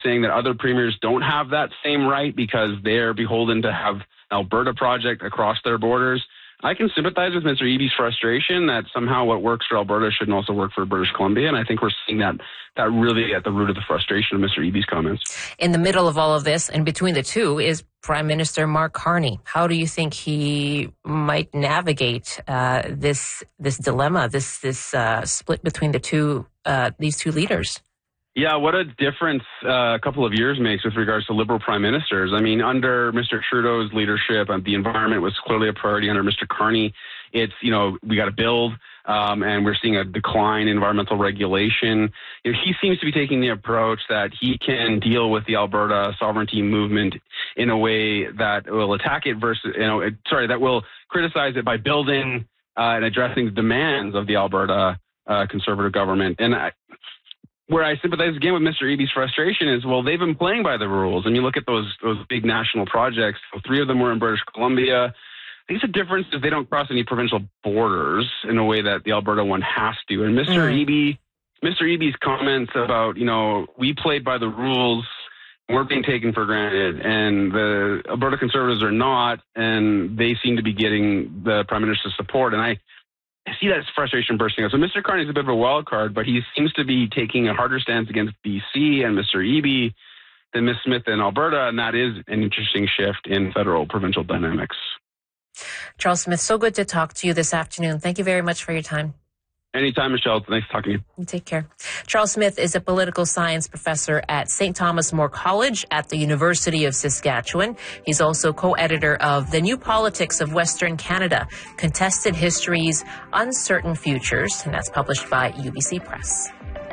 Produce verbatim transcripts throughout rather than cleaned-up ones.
saying that other premiers don't have that same right because they're beholden to have Alberta project across their borders. I can sympathize with Mister Eby's frustration that somehow what works for Alberta shouldn't also work for British Columbia, and I think we're seeing that that really at the root of the frustration of Mister Eby's comments. In the middle of all of this, and between the two, is Prime Minister Mark Carney. How do you think he might navigate uh, this this dilemma, this this uh, split between the two uh, these two leaders? Yeah, what a difference uh, a couple of years makes with regards to Liberal prime ministers. I mean, under Mister Trudeau's leadership, uh, the environment was clearly a priority. Under Mister Carney, it's, you know, we got to build, um, and we're seeing a decline in environmental regulation. You know, he seems to be taking the approach that he can deal with the Alberta sovereignty movement in a way that will attack it versus, you know, it, sorry, that will criticize it by building uh, and addressing the demands of the Alberta uh, Conservative government. And I, Where I sympathize again with Mister Eby's frustration is, well, they've been playing by the rules. And you look at those those big national projects, three of them were in British Columbia. I think the difference is they don't cross any provincial borders in a way that the Alberta one has to. And Mister Mm. Eby, Mister Eby's comments about, you know, we played by the rules, we're being taken for granted, and the Alberta Conservatives are not, and they seem to be getting the Prime Minister's support. And I I see that frustration bursting out. So Mister Carney is a bit of a wild card, but he seems to be taking a harder stance against B C and Mister Eby than Miz Smith in Alberta, and that is an interesting shift in federal-provincial dynamics. Charles Smith, so good to talk to you this afternoon. Thank you very much for your time. Anytime, Michelle. Nice talking to you. You take care. Charles Smith is a political science professor at Saint Thomas More College at the University of Saskatchewan. He's also co-editor of The New Politics of Western Canada, Contested Histories, Uncertain Futures, and that's published by U B C Press.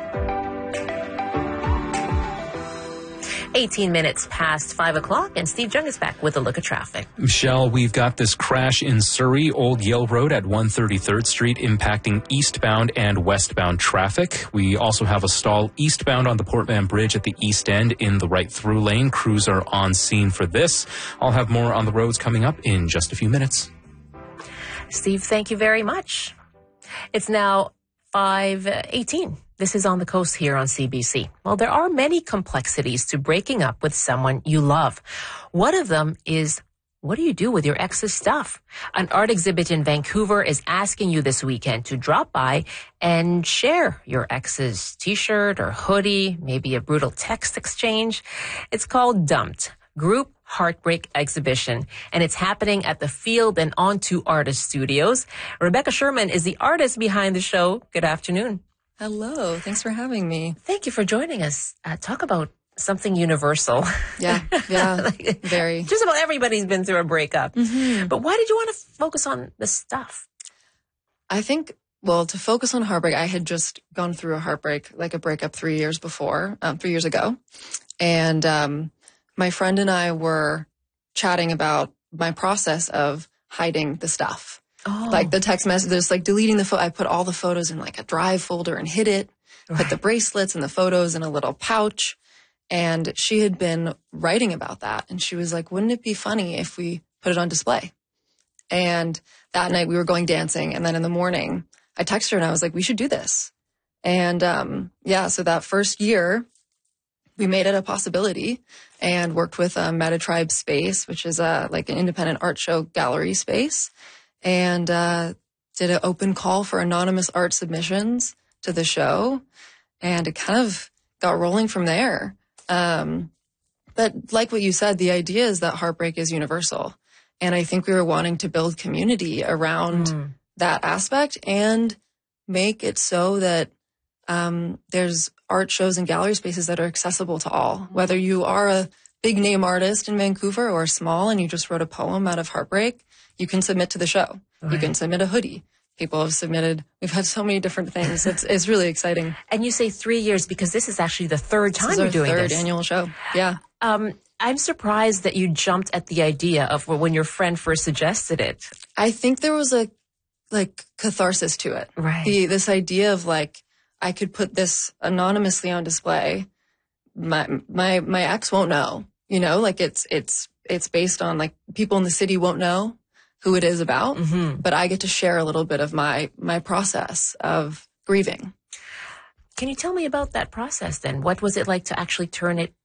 eighteen minutes past five o'clock, and Steve Jung is back with a look at traffic. Michelle, we've got this crash in Surrey, Old Yale Road at one thirty-third Street, impacting eastbound and westbound traffic. We also have a stall eastbound on the Port Van Bridge at the east end in the right through lane. Crews are on scene for this. I'll have more on the roads coming up in just a few minutes. Steve, thank you very much. It's now five eighteen. This is On the Coast here on C B C. Well, there are many complexities to breaking up with someone you love. One of them is, what do you do with your ex's stuff? An art exhibit in Vancouver is asking you this weekend to drop by and share your ex's t-shirt or hoodie, maybe a brutal text exchange. It's called Dumped, Group Heartbreak Exhibition, and it's happening at the Field and Onto Artist Studios. Rebecca Sherman is the artist behind the show. Good afternoon. Hello. Thanks for having me. Thank you for joining us. Uh, talk about something universal. Yeah, yeah, like, very. Just about everybody's been through a breakup. Mm-hmm. But why did you want to focus on the stuff? I think, well, to focus on heartbreak, I had just gone through a heartbreak, like a breakup three years before, um, three years ago. And um, my friend and I were chatting about my process of hiding the stuff. Oh. Like the text messages, like deleting the photo. I put all the photos in like a drive folder and hid it, right. Put the bracelets and the photos in a little pouch. And she had been writing about that. And she was like, wouldn't it be funny if we put it on display? And that night we were going dancing. And then in the morning I texted her and I was like, we should do this. And um, yeah, so that first year we made it a possibility and worked with uh, Metatribe Space, which is uh, like an independent art show gallery space. And uh, did an open call for anonymous art submissions to the show. And it kind of got rolling from there. Um, but like what you said, the idea is that heartbreak is universal. And I think we were wanting to build community around mm. that aspect and make it so that um, there's art shows and gallery spaces that are accessible to all. Whether you are a big name artist in Vancouver or small and you just wrote a poem out of heartbreak, you can submit to the show. Right. You can submit a hoodie. People have submitted. We've had so many different things. It's it's really exciting. And you say three years because this is actually the third time this you're is doing our third this. annual show. Yeah. Um, I'm surprised that you jumped at the idea of when your friend first suggested it. I think there was a like catharsis to it. Right. The this idea of like I could put this anonymously on display. My my my ex won't know. You know, like it's it's it's based on like people in the city won't know who it is about, mm-hmm. but I get to share a little bit of my my process of grieving. Can you tell me about that process then? What was it like to actually turn it